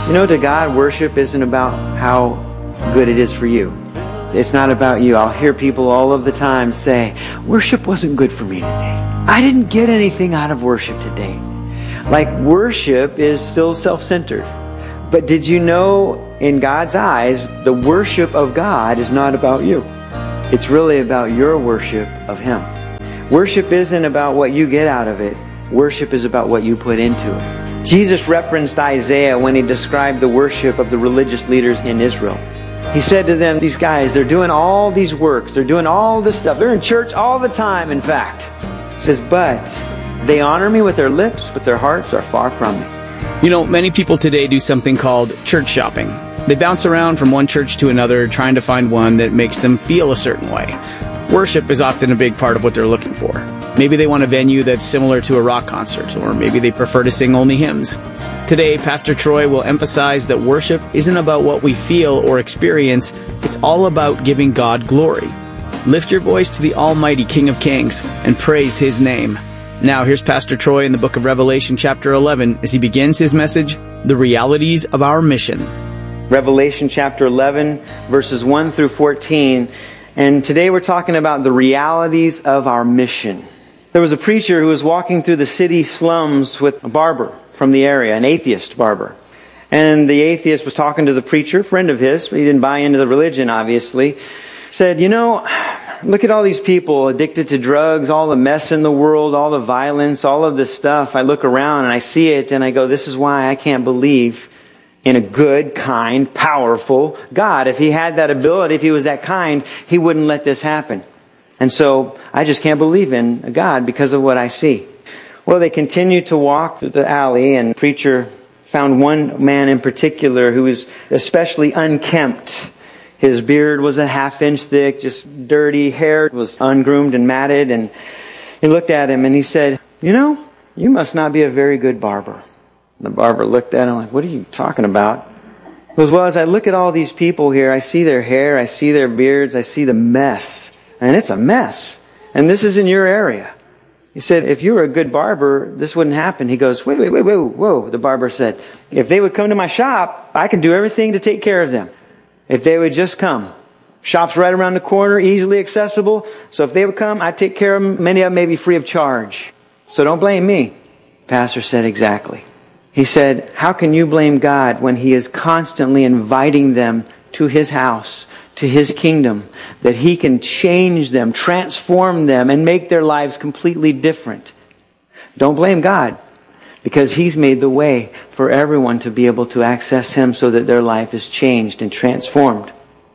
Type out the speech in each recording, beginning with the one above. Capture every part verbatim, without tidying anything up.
You know, to God, worship isn't about how good it is for you. It's not about you. I'll hear people all of the time say, worship wasn't good for me today. I didn't get anything out of worship today. Like, worship is still self-centered. But did you know, in God's eyes, the worship of God is not about you. It's really about your worship of Him. Worship isn't about what you get out of it. Worship is about what you put into it. Jesus referenced Isaiah when He described the worship of the religious leaders in Israel. He said to them, these guys, they're doing all these works. They're doing all this stuff. They're in church all the time, in fact. He says, but they honor me with their lips, but their hearts are far from me. You know, many people today do something called church shopping. They bounce around from one church to another, trying to find one that makes them feel a certain way. Worship is often a big part of what they're looking for. Maybe they want a venue that's similar to a rock concert, or maybe they prefer to sing only hymns. Today, Pastor Troy will emphasize that worship isn't about what we feel or experience. It's all about giving God glory. Lift your voice to the Almighty King of Kings and praise His name. Now, here's Pastor Troy in the book of Revelation chapter eleven as he begins his message, The Realities of Our Mission. Revelation chapter eleven, verses one through fourteen. And today we're talking about the realities of our mission. There was a preacher who was walking through the city slums with a barber from the area, an atheist barber. And the atheist was talking to the preacher, friend of his. He didn't buy into the religion, obviously. Said, you know, look at all these people addicted to drugs, all the mess in the world, all the violence, all of this stuff. I look around and I see it and I go, this is why I can't believe in a good, kind, powerful God. If He had that ability, if He was that kind, He wouldn't let this happen. And so I just can't believe in a God because of what I see. Well, they continued to walk through the alley, and the preacher found one man in particular who was especially unkempt. His beard was a half inch thick, just dirty. Hair was ungroomed and matted. And he looked at him and he said, you know, you must not be a very good barber. The barber looked at him like, what are you talking about? He goes, well, as I look at all these people here, I see their hair, I see their beards, I see the mess. And it's a mess. And this is in your area. He said, if you were a good barber, this wouldn't happen. He goes, wait, wait, wait, whoa, whoa. The barber said, if they would come to my shop, I can do everything to take care of them. If they would just come. Shop's right around the corner, easily accessible. So if they would come, I'd take care of them. Many of them may be free of charge. So don't blame me. Pastor said, exactly. He said, how can you blame God when He is constantly inviting them to His house, to His kingdom, that He can change them, transform them, and make their lives completely different? Don't blame God, because He's made the way for everyone to be able to access Him so that their life is changed and transformed.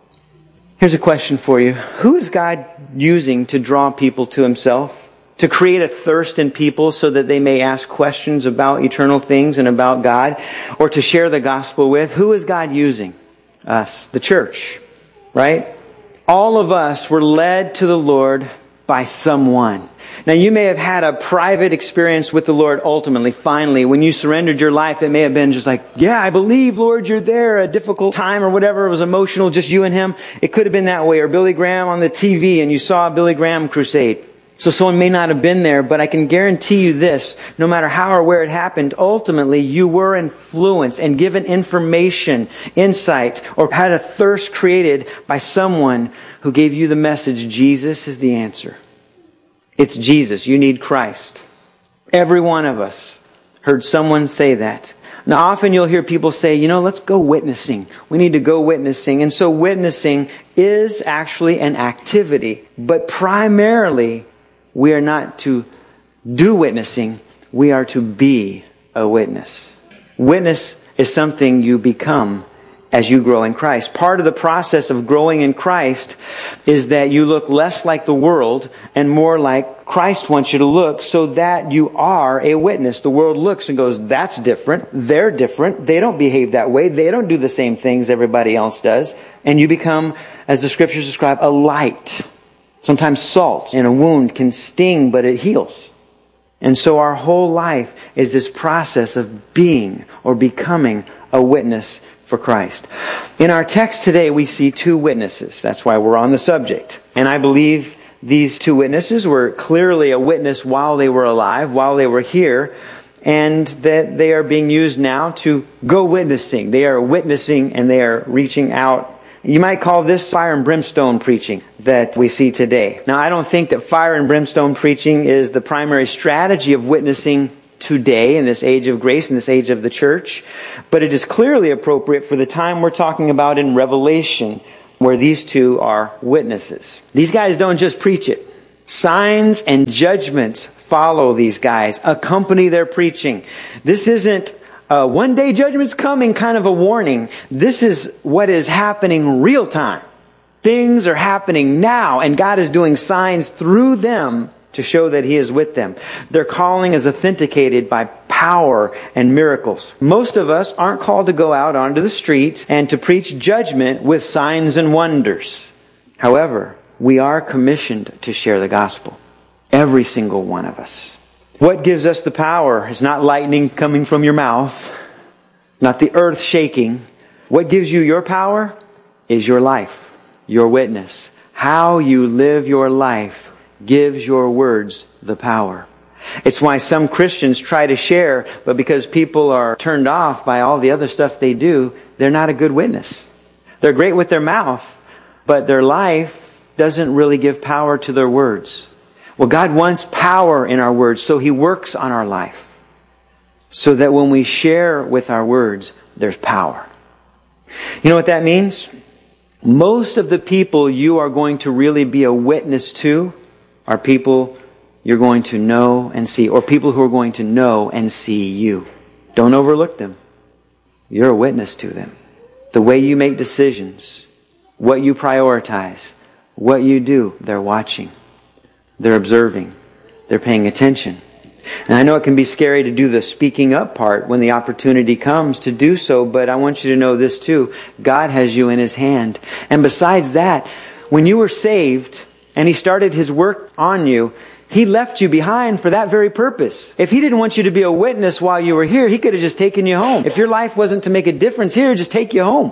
Here's a question for you. Who is God using to draw people to Himself? To create a thirst in people so that they may ask questions about eternal things and about God, or to share the gospel with? Who is God using? Us, the church, right? All of us were led to the Lord by someone. Now, you may have had a private experience with the Lord ultimately, finally. When you surrendered your life, it may have been just like, yeah, I believe, Lord, you're there. A difficult time or whatever. It was emotional, just you and Him. It could have been that way. Or Billy Graham on the T V and you saw a Billy Graham crusade. So someone may not have been there, but I can guarantee you this, no matter how or where it happened, ultimately you were influenced and given information, insight, or had a thirst created by someone who gave you the message, Jesus is the answer. It's Jesus. You need Christ. Every one of us heard someone say that. Now, often you'll hear people say, you know, let's go witnessing. We need to go witnessing. And so witnessing is actually an activity, but primarily we are not to do witnessing. We are to be a witness. Witness is something you become as you grow in Christ. Part of the process of growing in Christ is that you look less like the world and more like Christ wants you to look, so that you are a witness. The world looks and goes, that's different. They're different. They don't behave that way. They don't do the same things everybody else does. And you become, as the scriptures describe, a light. Sometimes salt in a wound can sting, but it heals. And so our whole life is this process of being or becoming a witness for Christ. In our text today, we see two witnesses. That's why we're on the subject. And I believe these two witnesses were clearly a witness while they were alive, while they were here. and that they are being used now to go witnessing. They are witnessing and they are reaching out. You might call this fire and brimstone preaching that we see today. Now, I don't think that fire and brimstone preaching is the primary strategy of witnessing today in this age of grace, in this age of the church, but it is clearly appropriate for the time we're talking about in Revelation, where these two are witnesses. These guys don't just preach it. Signs and judgments follow these guys, accompany their preaching. This isn't a one day judgment's coming kind of a warning. This is what is happening real time. Things are happening now, and God is doing signs through them to show that He is with them. Their calling is authenticated by power and miracles. Most of us aren't called to go out onto the streets and to preach judgment with signs and wonders. However, we are commissioned to share the gospel. Every single one of us. What gives us the power is not lightning coming from your mouth, not the earth shaking. What gives you your power is your life, your witness. How you live your life gives your words the power. It's why some Christians try to share, but because people are turned off by all the other stuff they do, they're not a good witness. They're great with their mouth, but their life doesn't really give power to their words. Well, God wants power in our words, so He works on our life, so that when we share with our words, there's power. You know what that means? Most of the people you are going to really be a witness to are people you're going to know and see, or people who are going to know and see you. Don't overlook them. You're a witness to them. The way you make decisions, what you prioritize, what you do, they're watching. They're observing. They're paying attention. And I know it can be scary to do the speaking up part when the opportunity comes to do so, but I want you to know this too. God has you in His hand. And besides that, when you were saved and He started His work on you, He left you behind for that very purpose. If He didn't want you to be a witness while you were here, He could have just taken you home. If your life wasn't to make a difference here, just take you home.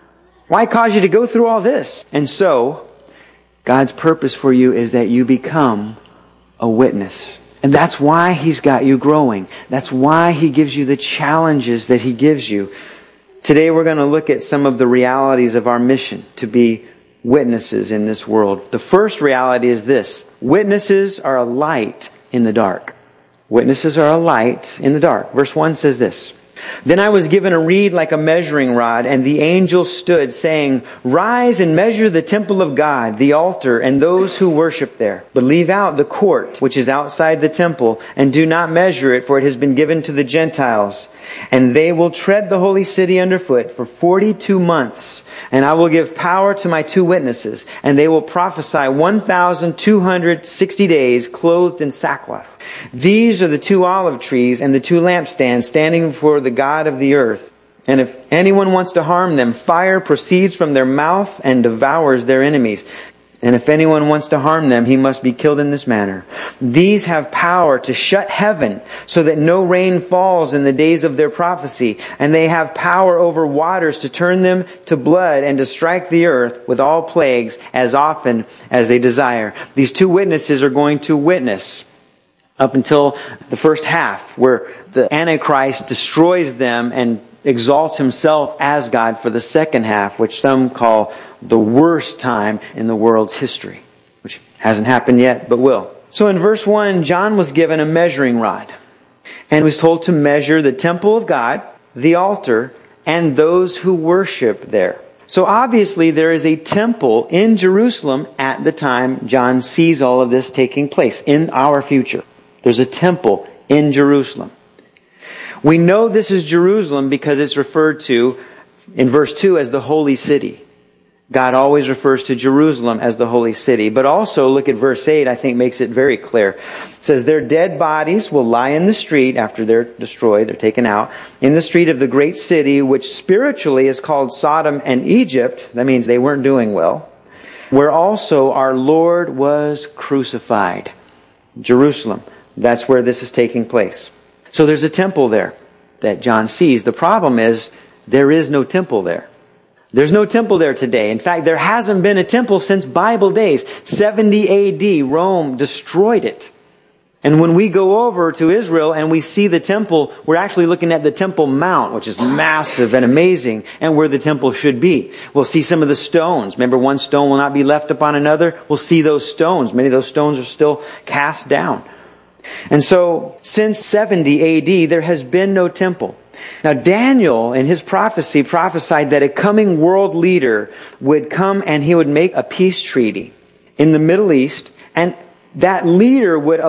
Why cause you to go through all this? And so, God's purpose for you is that you become a witness. And that's why He's got you growing. That's why He gives you the challenges that He gives you. Today we're going to look at some of the realities of our mission to be witnesses in this world. The first reality is this. Witnesses are a light in the dark. Witnesses are a light in the dark. Verse one says this. Then I was given a reed like a measuring rod, and the angel stood, saying, Rise and measure the temple of God, the altar, and those who worship there. But leave out the court, which is outside the temple, and do not measure it, for it has been given to the Gentiles. And they will tread the holy city underfoot for forty-two months. And I will give power to my two witnesses, and they will prophesy one thousand two hundred sixty days, clothed in sackcloth. These are the two olive trees and the two lampstands standing before the God of the earth. And if anyone wants to harm them, fire proceeds from their mouth and devours their enemies. And if anyone wants to harm them, he must be killed in this manner. These have power to shut heaven so that no rain falls in the days of their prophecy. And they have power over waters to turn them to blood and to strike the earth with all plagues as often as they desire. These two witnesses are going to witness up until the first half, where the Antichrist destroys them and exalts himself as God for the second half, which some call the worst time in the world's history, which hasn't happened yet, but will. So in verse one, John was given a measuring rod and was told to measure the temple of God, the altar, and those who worship there. So obviously there is a temple in Jerusalem at the time John sees all of this taking place in our future. There's a temple in Jerusalem. We know this is Jerusalem because it's referred to in verse two as the holy city. God always refers to Jerusalem as the holy city. But also, look at verse eight, I think makes it very clear. It says, their dead bodies will lie in the street after they're destroyed, they're taken out, in the street of the great city, which spiritually is called Sodom and Egypt. That means they weren't doing well. Where also our Lord was crucified. Jerusalem. That's where this is taking place. So there's a temple there that John sees. The problem is there is no temple there. There's no temple there today. In fact, there hasn't been a temple since Bible days. seventy A D, Rome destroyed it. And when we go over to Israel and we see the temple, we're actually looking at the Temple Mount, which is massive and amazing, and where the temple should be. We'll see some of the stones. Remember, one stone will not be left upon another. We'll see those stones. Many of those stones are still cast down. And so, since seventy A D, there has been no temple. Now, Daniel, in his prophecy, prophesied that a coming world leader would come and he would make a peace treaty in the Middle East, and that leader would